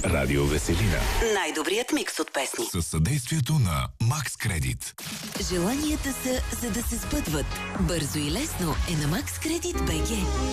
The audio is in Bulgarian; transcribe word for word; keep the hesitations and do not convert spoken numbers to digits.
Радио Веселина. Най-добрият микс от песни. Със съдействието на Макс Кредит. Желанията са, за да се сбъдват. Бързо и лесно е на Макс Кредит БГ.